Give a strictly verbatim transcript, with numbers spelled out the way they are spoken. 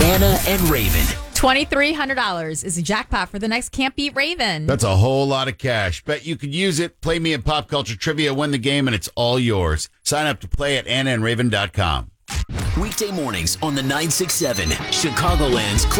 Anna and Raven. twenty-three hundred dollars is a jackpot for the next Can't Beat Raven. That's a whole lot of cash. Bet you could use it. Play me in Pop Culture Trivia, win the game, and it's all yours. Sign up to play at anna and raven dot com. Weekday mornings on the nine six seven, Chicagoland's